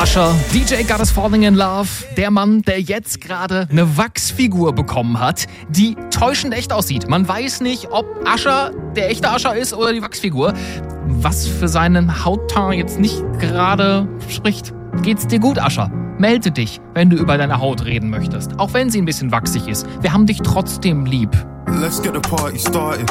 Usher, DJ Got Us Falling in Love, der Mann, der jetzt gerade eine Wachsfigur bekommen hat, die täuschend echt aussieht. Man weiß nicht, ob Usher der echte Usher ist oder die Wachsfigur, was für seinen Hautton jetzt nicht gerade spricht. Geht's dir gut, Usher? Melde dich, wenn du über deine Haut reden möchtest, auch wenn sie ein bisschen wachsig ist. Wir haben dich trotzdem lieb. Let's get the party started.